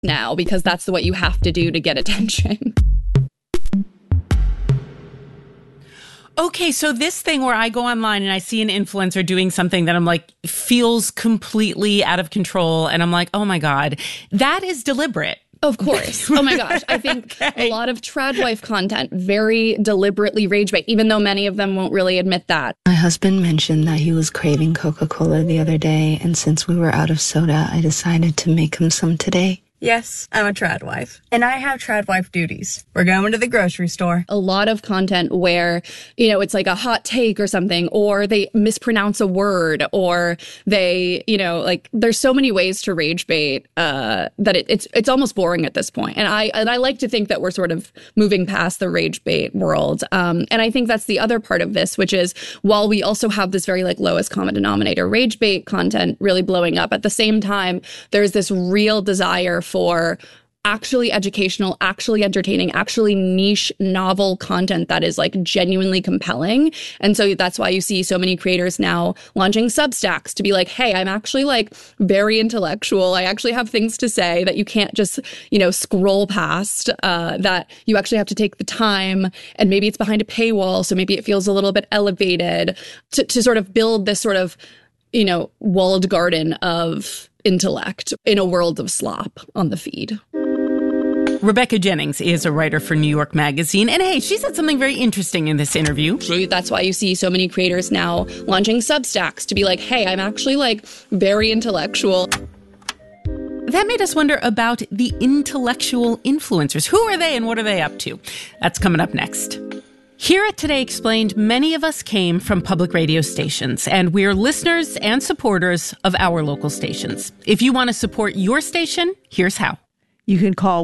now because that's what you have to do to get attention. Okay, so this thing where I go online and I see an influencer doing something that I'm like, feels completely out of control. And I'm like, oh my God, that is deliberate. Of course. Oh my gosh. I think a lot of Tradwife content very deliberately rage bait, even though many of them won't really admit that. My husband mentioned that he was craving Coca-Cola the other day, and since we were out of soda, I decided to make him some today. Yes, I'm a Tradwife, and I have Tradwife duties. We're going to the grocery store. A lot of content where, it's like a hot take or something, or they mispronounce a word, or they, there's so many ways to rage bait that it's almost boring at this point. And I like to think that we're sort of moving past the rage bait world. And I think that's the other part of this, which is while we also have this very lowest common denominator rage bait content really blowing up, at the same time, there's this real desire for actually educational, actually entertaining, actually niche, novel content that is genuinely compelling. And so that's why you see so many creators now launching Substacks to be like, hey, I'm actually very intellectual. I actually have things to say that you can't just, scroll past, that you actually have to take the time, and maybe it's behind a paywall. So maybe it feels a little bit elevated to sort of build this sort of, walled garden of intellect in a world of slop on the feed. Rebecca Jennings is a writer for New York Magazine. And hey, she said something very interesting in this interview. That's why you see so many creators now launching Substacks to be like, hey, I'm actually very intellectual. That made us wonder about the intellectual influencers. Who are they and what are they up to? That's coming up next. Here at Today Explained, many of us came from public radio stations, and we're listeners and supporters of our local stations. If you want to support your station, here's how. You can call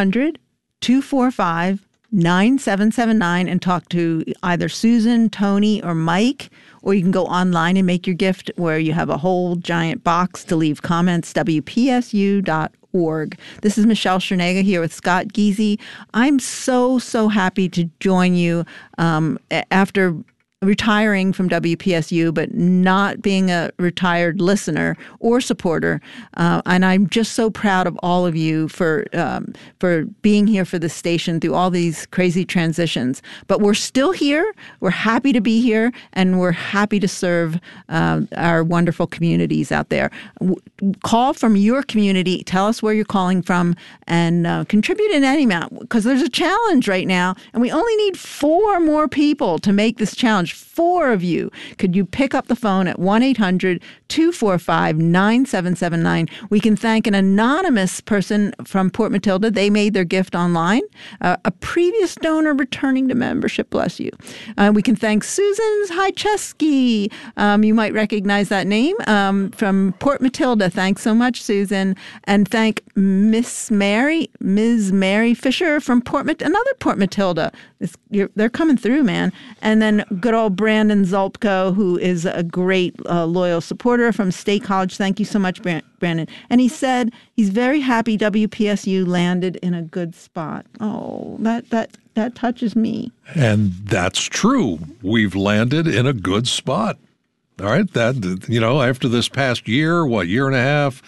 1-800-245-9779 and talk to either Susan, Tony, or Mike, or you can go online and make your gift where you have a whole giant box to leave comments, WPSU.org. This is Michelle Chernega here with Scott Giese. I'm so happy to join you after retiring from WPSU, but not being a retired listener or supporter. And I'm just so proud of all of you for being here for the station through all these crazy transitions. But we're still here. We're happy to be here, and we're happy to serve our wonderful communities out there. Call from your community. Tell us where you're calling from, and contribute in any amount, because there's a challenge right now, and we only need 4 more people to make this challenge. 4 of you. Could you pick up the phone at 1-800-245-9779? We can thank an anonymous person from Port Matilda. They made their gift online. A previous donor returning to membership. Bless you. We can thank Susan Hycheski. You might recognize that name from Port Matilda. Thanks so much, Susan. And thank Ms. Mary Fisher from another Port Matilda. They're coming through, man. And then good old Brandon Zolpko, who is a great loyal supporter from State College. Thank you so much, Brandon. And he said he's very happy WPSU landed in a good spot. Oh, that touches me. And that's true. We've landed in a good spot. All right, after this past year and a half,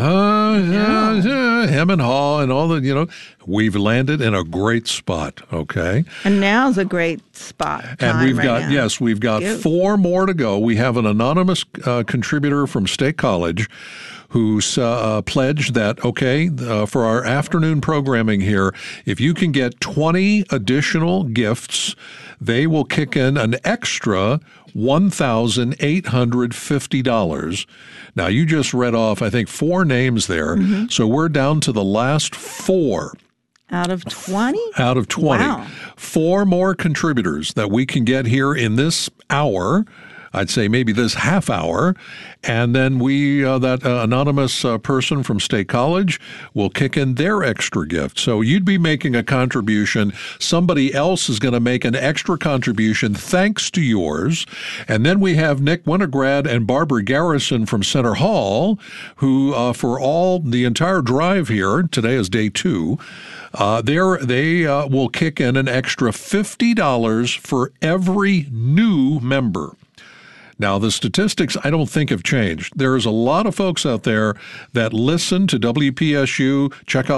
hem and haw and all we've landed in a great spot, okay? And now's a great spot. And we've got 4 more to go. We have an anonymous contributor from State College who's pledged that, for our afternoon programming here, if you can get 20 additional gifts, they will kick in an extra $1,850. Now, you just read off, I think, 4 names there. Mm-hmm. So we're down to the last 4. Out of 20? Out of 20. Wow. 4 more contributors that we can get here in this hour. I'd say maybe this half hour. And then that anonymous person from State College will kick in their extra gift. So you'd be making a contribution. Somebody else is going to make an extra contribution thanks to yours. And then we have Nick Winograd and Barbara Garrison from Center Hall, who for the entire drive here, today is day 2, they will kick in an extra $50 for every new member. Now, the statistics I don't think have changed. There's a lot of folks out there that listen to WPSU, check out